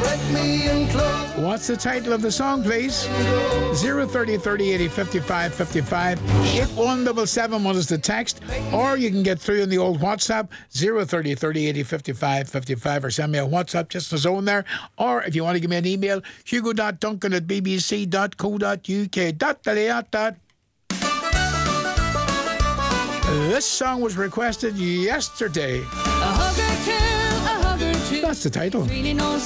What's the title of the song, please? 030 30 80 55 55. 81771 is the text, or you can get through on the old WhatsApp 030 30 80 55 55, or send me a WhatsApp just a zone there, or if you want to give me an email, hugo.duncan@bbc.co.uk. This song was requested yesterday. A hug or two, a hug or two. That's the title. Really knows